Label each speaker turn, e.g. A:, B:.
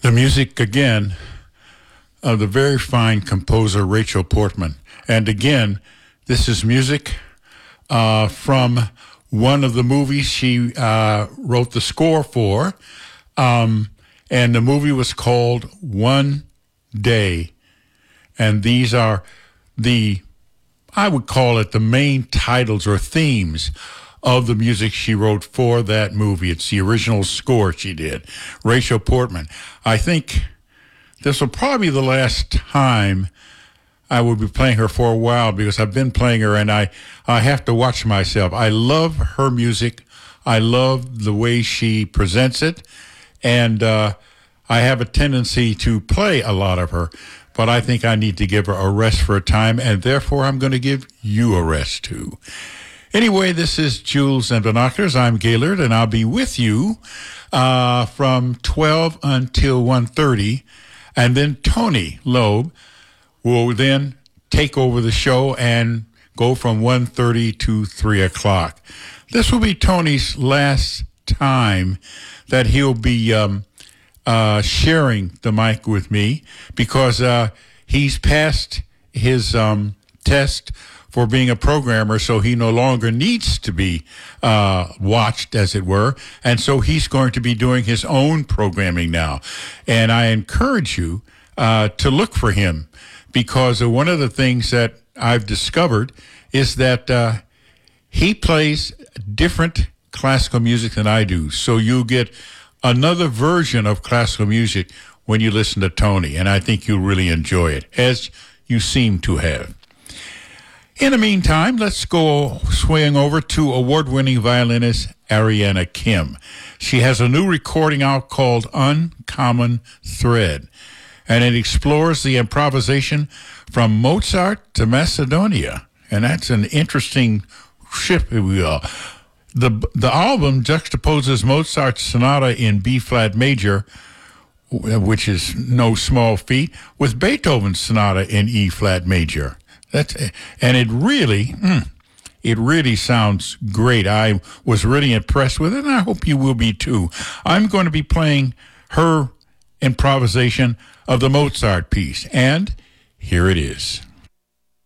A: The music again of the very fine composer Rachel Portman. And again, this is music from one of the movies she wrote the score for. And the movie was called One Day. And these are I would call it the main titles or themes of the music she wrote for that movie. It's the original score she did. Rachel Portman. I think this will probably be the last time I will be playing her for a while, because I've been playing her and I have to watch myself. I love her music. I love the way she presents it. And I have a tendency to play a lot of her, but I think I need to give her a rest for a time, and therefore I'm going to give you a rest too. Anyway, this is Jules and Binoculars. I'm Gaylord, and I'll be with you from 12 until 1:30, and then Tony Loeb will then take over the show and go from 1:30 to 3 o'clock. This will be Tony's last time that he'll be sharing the mic with me, because he's passed his test for being a programmer, so he no longer needs to be watched, as it were, and so he's going to be doing his own programming now. And I encourage you to look for him, because one of the things that I've discovered is that he plays different classical music than I do, so you get another version of classical music when you listen to Tony, and I think you'll really enjoy it, as you seem to have. In the meantime, let's go swaying over to award-winning violinist Ariana Kim. She has a new recording out called Uncommon Thread, and it explores the improvisation from Mozart to Macedonia, and that's an interesting shift, if we will. The album juxtaposes Mozart's sonata in B-flat major, which is no small feat, with Beethoven's sonata in E-flat major. And it really sounds great. I was really impressed with it, and I hope you will be too. I'm going to be playing her improvisation of the Mozart piece, and here it is.